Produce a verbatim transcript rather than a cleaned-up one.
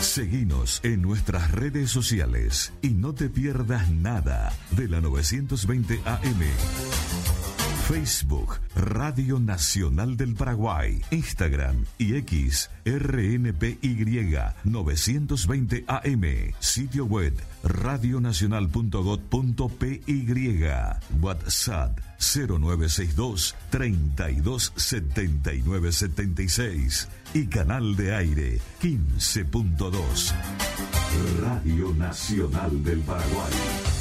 Seguinos en nuestras redes sociales y no te pierdas nada de la novecientos veinte A M. Facebook, Radio Nacional del Paraguay, Instagram y X, R N P Y novecientos veinte A M, sitio web radionacional punto gob punto p y, WhatsApp cero nueve seis dos, treinta y dos, setenta y nueve, setenta y seis y canal de aire quince punto dos. Radio Nacional del Paraguay.